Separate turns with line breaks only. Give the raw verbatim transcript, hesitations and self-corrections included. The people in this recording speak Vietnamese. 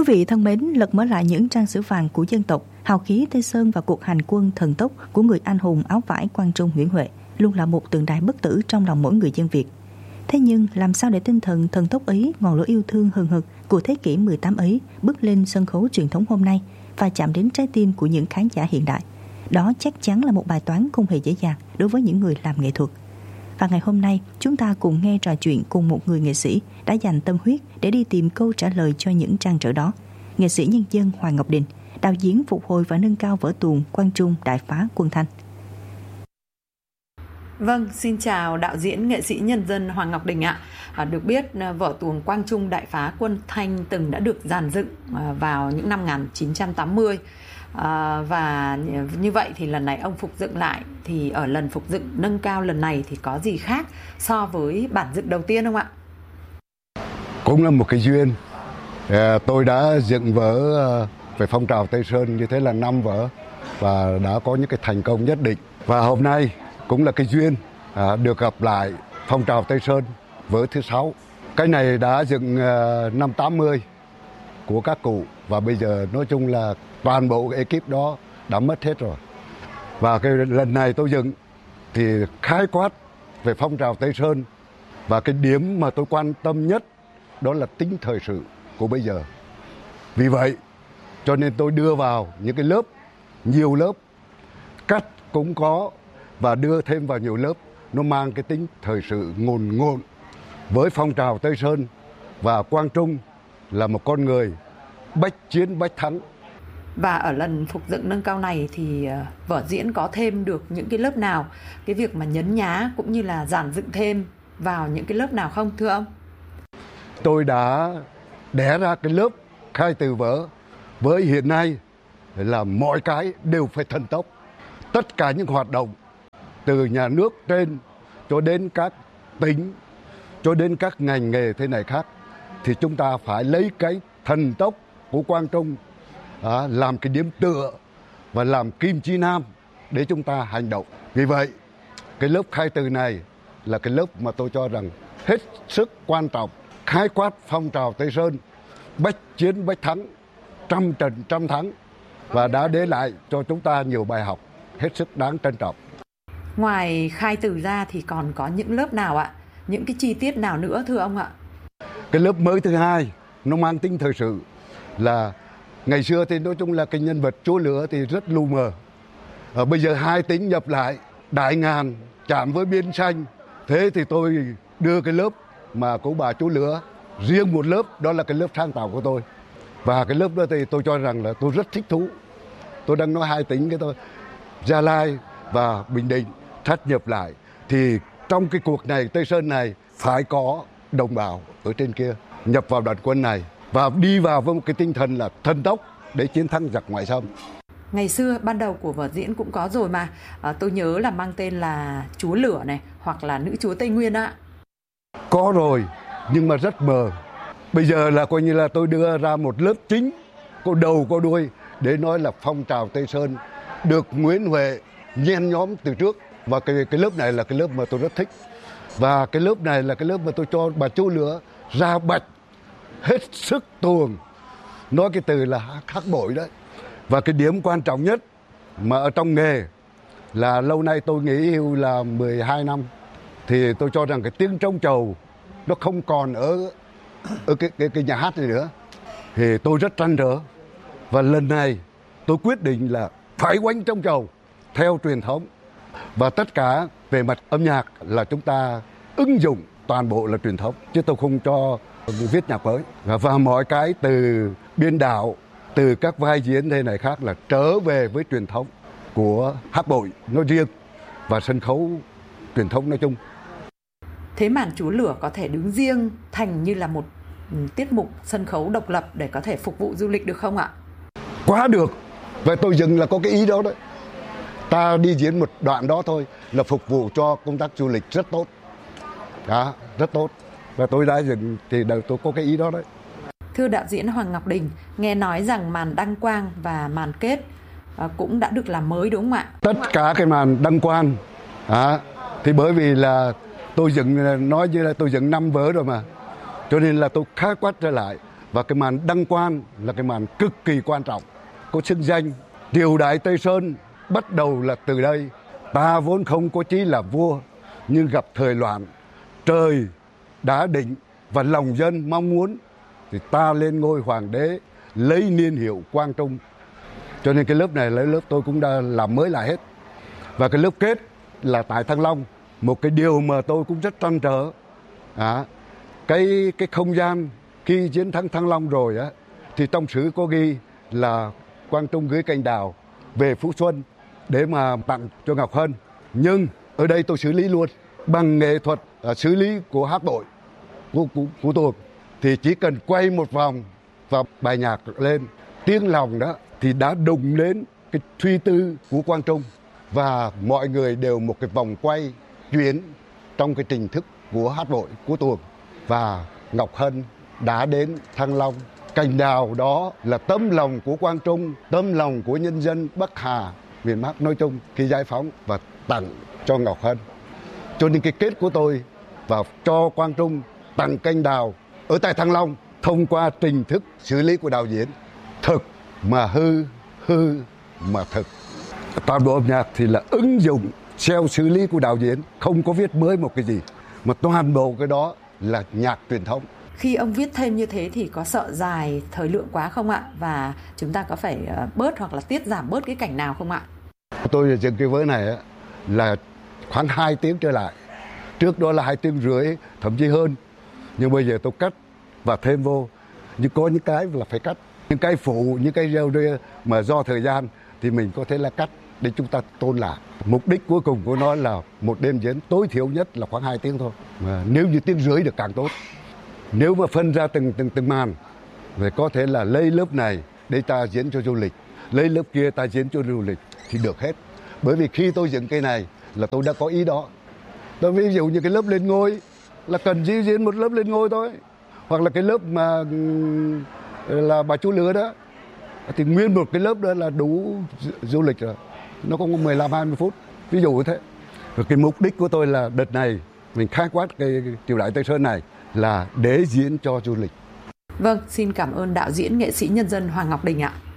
Quý vị thân mến, lật mở lại những trang sử vàng của dân tộc, hào khí Tây Sơn và cuộc hành quân thần tốc của người anh hùng áo vải Quang Trung Nguyễn Huệ luôn là một tượng đài bất tử trong lòng mỗi người dân Việt. Thế nhưng làm sao để tinh thần thần tốc ấy, ngọn lửa yêu thương hừng hực của thế kỷ mười tám ấy bước lên sân khấu truyền thống hôm nay và chạm đến trái tim của những khán giả hiện đại? Đó chắc chắn là một bài toán không hề dễ dàng đối với những người làm nghệ thuật. Và ngày hôm nay, chúng ta cùng nghe trò chuyện cùng một người nghệ sĩ đã dành tâm huyết để đi tìm câu trả lời cho những trăn trở đó. Nghệ sĩ nhân dân Hoàng Ngọc Đình, đạo diễn phục hồi và nâng cao vở tuồng Quang Trung Đại Phá Quân Thanh.
Vâng, xin chào đạo diễn nghệ sĩ nhân dân Hoàng Ngọc Đình ạ. À, được biết vở tuồng Quang Trung Đại Phá Quân Thanh từng đã được dàn dựng vào những năm một nghìn chín trăm tám mươi. À, và như vậy thì lần này ông phục dựng lại, thì ở lần phục dựng nâng cao lần này thì có gì khác so với bản dựng đầu tiên không ạ?
Cũng là một cái duyên. à, Tôi đã dựng vở về phong trào Tây Sơn như thế là năm vở và đã có những cái thành công nhất định. Và hôm nay cũng là cái duyên à, được gặp lại phong trào Tây Sơn vở thứ sáu. Cái này đã dựng à, năm tám mươi của các cụ, và bây giờ nói chung là toàn bộ cái ekip đó đã mất hết rồi. Và cái lần này tôi dựng thì khái quát về phong trào Tây Sơn, và cái điểm mà tôi quan tâm nhất đó là tính thời sự của bây giờ. Vì vậy cho nên tôi đưa vào những cái lớp, nhiều lớp, cắt cũng có, và đưa thêm vào nhiều lớp, nó mang cái tính thời sự ngồn ngộn với phong trào Tây Sơn. Và Quang Trung là một con người bách chiến bách thắng.
Và ở lần phục dựng nâng cao này thì vở diễn có thêm được những cái lớp nào, cái việc mà nhấn nhá cũng như là dàn dựng thêm vào những cái lớp nào không thưa ông?
Tôi đã đẻ ra cái lớp khai từ vở với hiện nay là mọi cái đều phải thần tốc. Tất cả những hoạt động từ nhà nước trên cho đến các tỉnh, cho đến các ngành nghề thế này khác, thì chúng ta phải lấy cái thần tốc của Quang Trung à, làm cái điểm tựa và làm kim chỉ nam để chúng ta hành động. Vì vậy cái lớp khai từ này là cái lớp mà tôi cho rằng hết sức quan trọng, khái quát phong trào Tây Sơn, bách chiến bách thắng, trăm trận trăm thắng, và đã để lại cho chúng ta nhiều bài học hết sức đáng trân trọng.
Ngoài khai từ ra thì còn có những lớp nào ạ? Những cái chi tiết nào nữa thưa ông ạ?
Cái lớp mới thứ hai nó mang tính thời sự, là ngày xưa thì nói chung là cái nhân vật chúa lửa thì rất lu mờ. À, bây giờ hai tính nhập lại, đại ngàn chạm với biên xanh. Thế thì tôi đưa cái lớp mà của bà chúa lửa riêng một lớp, đó là cái lớp sáng tạo của tôi. Và cái lớp đó thì tôi cho rằng là tôi rất thích thú. Tôi đang nói hai tính cái thôi, Gia Lai và Bình Định sát nhập lại, thì trong cái cuộc này Tây Sơn này phải có đồng bào ở trên kia nhập vào đoàn quân này và đi vào với một cái tinh thần là thần tốc để chiến thắng giặc ngoại xâm.
Ngày xưa ban đầu của vở diễn cũng có rồi mà, à, tôi nhớ là mang tên là Chúa Lửa này hoặc là Nữ Chúa Tây Nguyên ạ.
Có rồi, nhưng mà rất mờ. Bây giờ là coi như là tôi đưa ra một lớp chính, có đầu có đuôi, để nói là phong trào Tây Sơn được Nguyễn Huệ nhen nhóm từ trước. Và cái, cái lớp này là cái lớp mà tôi rất thích. Và cái lớp này là cái lớp mà tôi cho bà chúa lửa ra bạch hết sức tuồng, nói cái từ là khắc bội đấy. Và cái điểm quan trọng nhất mà ở trong nghề là lâu nay tôi nghỉ hưu là mười hai năm, thì tôi cho rằng cái tiếng trống trầu nó không còn ở ở cái, cái, cái nhà hát này nữa. Thì tôi rất trăn trở, và lần này tôi quyết định là phải quánh trống trầu theo truyền thống. Và tất cả về mặt âm nhạc là chúng ta ứng dụng toàn bộ là truyền thống, chứ tôi không cho viết nhạc mới. Và mọi cái từ biên đạo, từ các vai diễn thế này khác là trở về với truyền thống của hát bội nói riêng và sân khấu truyền thống nói chung.
Thế màn Chúa Lửa có thể đứng riêng thành như là một tiết mục sân khấu độc lập để có thể phục vụ du lịch được không ạ?
Quá được. Vậy tôi dừng là có cái ý đó đấy. Ta đi diễn một đoạn đó thôi là phục vụ cho công tác du lịch rất tốt. Đó, rất tốt. Và tôi đã dừng thì tôi có cái ý đó đấy.
Thưa đạo diễn Hoàng Ngọc Đình, nghe nói rằng màn đăng quang và màn kết cũng đã được làm mới đúng không ạ?
Tất cả cái màn đăng quang à, thì bởi vì là tôi dựng, nói như là tôi dựng năm vở rồi mà, cho nên là tôi khái quát trở lại. Và cái màn đăng quang là cái màn cực kỳ quan trọng, có xưng danh triều đại Tây Sơn bắt đầu là từ đây. Ta vốn không có chí là vua, nhưng gặp thời loạn, trời đã định và lòng dân mong muốn, thì ta lên ngôi hoàng đế, lấy niên hiệu Quang Trung. Cho nên cái lớp này là lớp tôi cũng đã làm mới lại hết. Và cái lớp kết là tại Thăng Long. Một cái điều mà tôi cũng rất trăn trở, à, cái cái không gian khi chiến thắng Thăng Long rồi á, thì trong sử có ghi là Quang Trung gửi cành đào về Phú Xuân để mà tặng cho Ngọc Hân. Nhưng ở đây tôi xử lý luôn bằng nghệ thuật uh, xử lý của hát bội của, của, của tôi, thì chỉ cần quay một vòng và bài nhạc lên tiếng lòng đó thì đã đụng đến cái suy tư của Quang Trung, và mọi người đều một cái vòng quay chuyển trong cái trình thức của hát bội của tuồng. Và Ngọc Hân đã đến Thăng Long. Cành đào đó là tấm lòng của Quang Trung, tấm lòng của nhân dân Bắc Hà, miền Bắc nói chung khi giải phóng, và tặng cho Ngọc Hân. Cho nên cái kết của tôi và cho Quang Trung tặng cành đào ở tại Thăng Long thông qua trình thức xử lý của đạo diễn. Thực mà hư, hư mà thực. Toàn bộ âm nhạc thì là ứng dụng theo xử lý của đạo diễn, không có viết mới một cái gì, mà toàn bộ cái đó là nhạc truyền thống.
Khi ông viết thêm như thế thì có sợ dài thời lượng quá không ạ? Và chúng ta có phải bớt hoặc là tiết giảm bớt cái cảnh nào không ạ?
Tôi dựng cái vở này là khoảng hai tiếng trở lại. Trước đó là hai tiếng rưỡi, thậm chí hơn. Nhưng bây giờ tôi cắt và thêm vô. Nhưng có những cái là phải cắt. Những cái phụ, những cái rêu rêu mà do thời gian thì mình có thể là cắt để chúng ta tôn lại. Mục đích cuối cùng của nó là một đêm diễn tối thiểu nhất là khoảng hai tiếng thôi. Mà nếu như tiếng rưỡi được càng tốt. Nếu mà phân ra từng từng từng màn, thì có thể là lấy lớp này để ta diễn cho du lịch, lấy lớp kia ta diễn cho du lịch thì được hết. Bởi vì khi tôi dựng cái này là tôi đã có ý đó. Tôi ví dụ như cái lớp lên ngôi là cần chỉ diễn một lớp lên ngôi thôi, hoặc là cái lớp mà là bà chú lửa đó thì nguyên một cái lớp đó là đủ du lịch rồi, nó có mười lăm hai mươi phút, ví dụ như thế. Và cái mục đích của tôi là đợt này mình khai quát cái triều đại Tây Sơn này là để diễn cho du lịch.
Vâng, xin cảm ơn đạo diễn nghệ sĩ nhân dân Hoàng Ngọc Đình ạ.